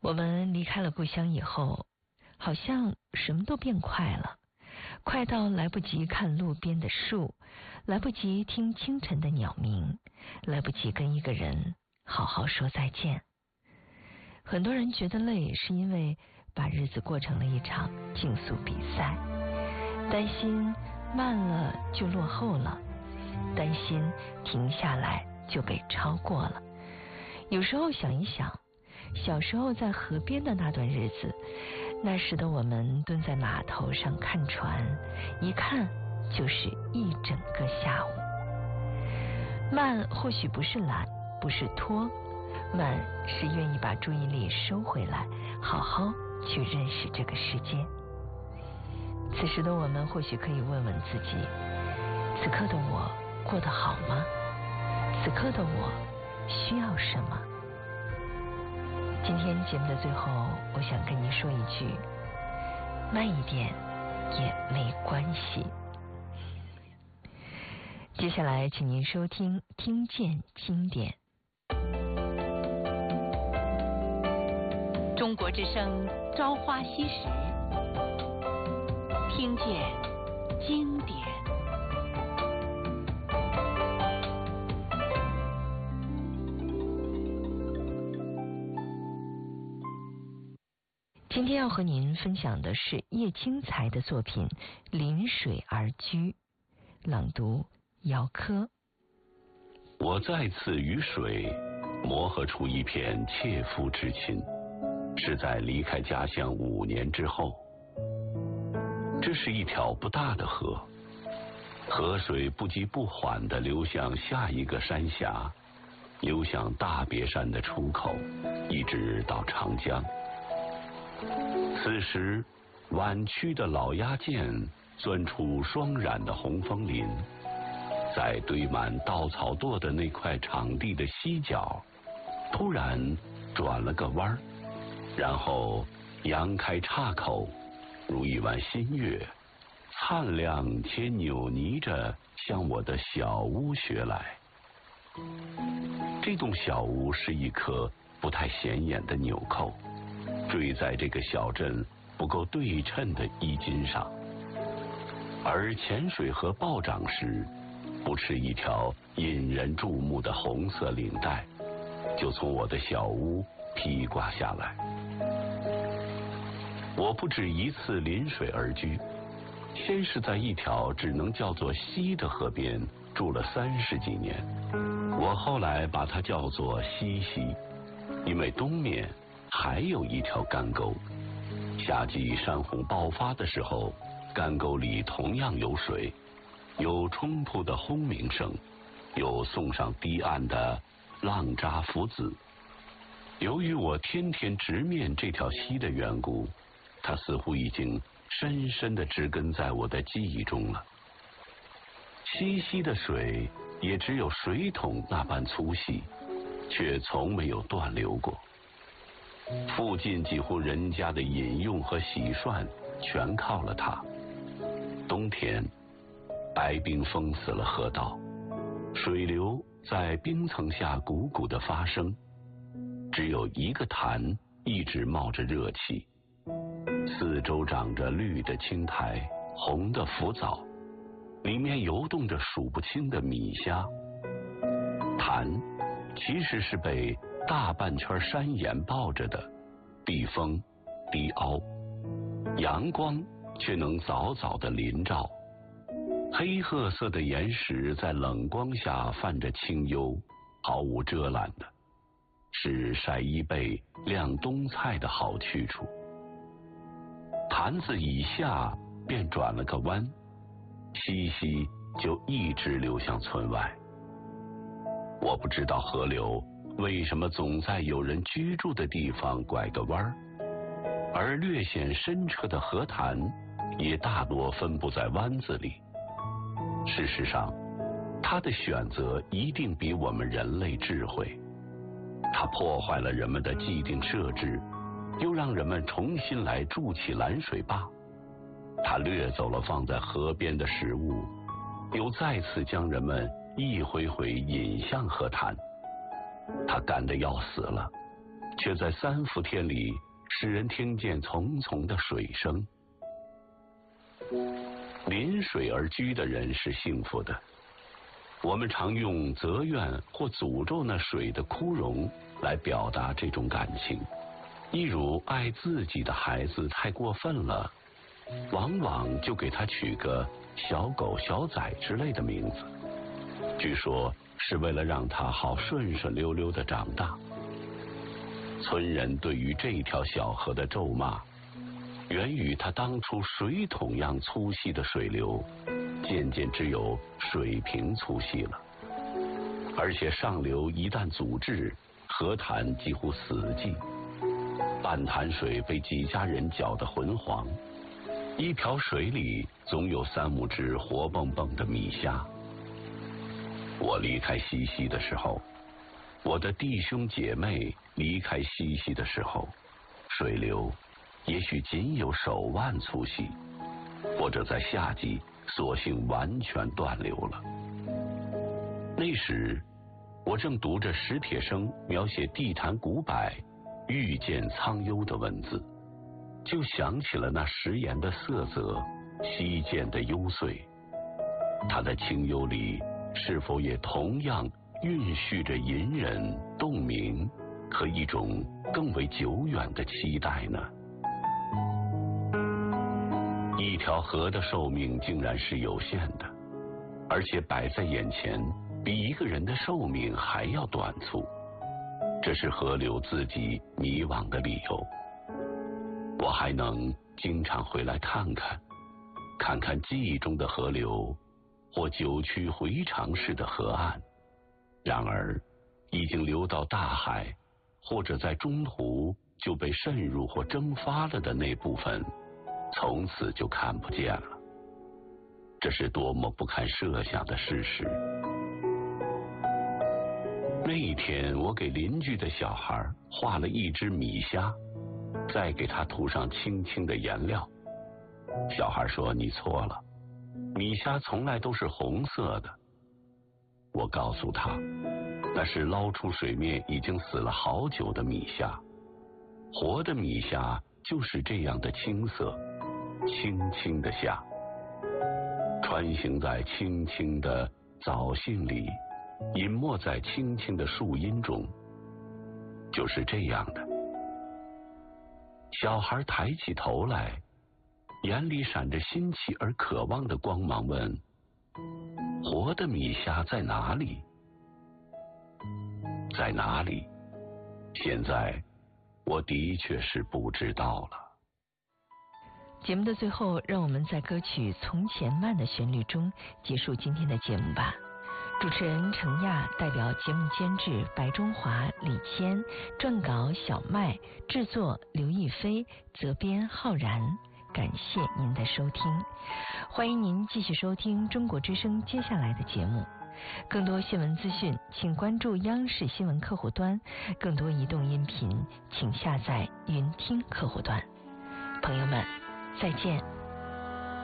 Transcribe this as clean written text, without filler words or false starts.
我们离开了故乡以后，好像什么都变快了，快到来不及看路边的树，来不及听清晨的鸟鸣，来不及跟一个人好好说再见。很多人觉得累，是因为把日子过成了一场竞速比赛，担心慢了就落后了，担心停下来就被超过了。有时候想一想，小时候在河边的那段日子，那时的我们蹲在码头上看船，一看就是一整个下午。慢或许不是懒，不是拖，慢是愿意把注意力收回来，好好去认识这个世界。此时的我们或许可以问问自己，此刻的我过得好吗？此刻的我需要什么？今天节目的最后，我想跟您说一句，慢一点也没关系。接下来请您收听听见经典。 中国之声朝花夕拾，听见经典。 今天要和您分享的是叶青才的作品《临水而居》，朗读姚科。 我再次与水磨合出一片切肤之情，是在离开家乡5年之后。这是一条不大的河，河水不急不缓地流向下一个山峡，流向大别山的出口，一直到长江。此时弯曲的老鸦涧钻出双染的红枫林，在堆满稻草垛的那块场地的西角突然转了个弯，然后扬开岔口，如一弯新月，灿亮且扭捏着向我的小屋学来。这栋小屋是一颗不太显眼的纽扣，坠在这个小镇不够对称的衣襟上，而潜水和暴涨时，不持一条引人注目的红色领带，就从我的小屋披挂下来。我不止一次临水而居，先是在一条只能叫做溪的河边住了30几年，我后来把它叫做西溪，因为东面还有一条干沟，夏季山洪爆发的时候，干沟里同样有水，有冲扑的轰鸣声，有送上堤岸的浪渣浮子。由于我天天直面这条溪的缘故，它似乎已经深深地植根在我的记忆中了。溪溪的水也只有水桶那般粗细，却从没有断流过。附近几户人家的饮用和洗涮全靠了它。冬天，白冰封死了河道，水流在冰层下汩汩地发生，只有一个潭一直冒着热气，四周长着绿的青苔，红的浮藻，里面游动着数不清的米虾。潭其实是被大半圈山岩抱着的，避风低凹，阳光却能早早地临照。黑褐色的岩石在冷光下泛着清幽，毫无遮拦的，是晒衣被晾冬菜的好去处。潭子以下便转了个弯，溪溪就一直流向村外。我不知道河流为什么总在有人居住的地方拐个弯，而略显深澈的河潭也大多分布在湾子里。事实上，它的选择一定比我们人类智慧。它破坏了人们的既定设置，又让人们重新来筑起拦水坝。它掠走了放在河边的食物，又再次将人们一回回引向河滩。它干得要死了， 却在3伏天里使人听见淙淙的水声。临水而居的人是幸福的。我们常用责怨或诅咒那水的枯荣来表达这种感情，一如爱自己的孩子太过分了，往往就给他取个小狗、小崽之类的名字，据说是为了让他好顺顺溜溜地长大。村人对于这条小河的咒骂，源于它当初水桶样粗细的水流，渐渐只有水平粗细了，而且上流一旦阻滞，河潭几乎死寂，半潭水被几家人搅得浑黄，一瓢水里总有3、5只活蹦蹦的米虾。我离开西溪的时候，我的弟兄姐妹离开西溪的时候，水流也许仅有手腕粗细，或者在夏季索性完全断流了。那时我正读着史铁生描写地坛古柏遇见苍幽的文字，就想起了那食盐的色泽，溪涧的幽邃。它的清幽里是否也同样蕴蓄着隐忍、洞明和一种更为久远的期待呢？一条河的寿命竟然是有限的，而且摆在眼前比一个人的寿命还要短促，这是河流自己迷惘的理由。我还能经常回来看看，看看记忆中的河流或九曲回肠式的河岸，然而已经流到大海或者在中途就被渗入或蒸发了的那部分，从此就看不见了。这是多么不堪设想的事实。那一天我给邻居的小孩画了一只米虾，再给他涂上轻轻的颜料。小孩说：“你错了，米虾从来都是红色的。”我告诉他，那是捞出水面已经死了好久的米虾，活的米虾就是这样的青色，青青的虾，穿行在青青的藻荇里，隐没在青青的树荫中，就是这样的。小孩抬起头来，眼里闪着新奇而渴望的光芒，问：“活的米虾在哪里？在哪里？”现在我的确是不知道了。 节目的最后，让我们在歌曲《从前慢》的旋律中结束今天的节目吧。主持人程亚代表节目监制白中华、李谦，撰稿小麦，制作刘亦菲，责编浩然。感谢您的收听，欢迎您继续收听中国之声接下来的节目。更多新闻资讯请关注央视新闻客户端，更多移动音频请下载云听客户端。朋友们，再见。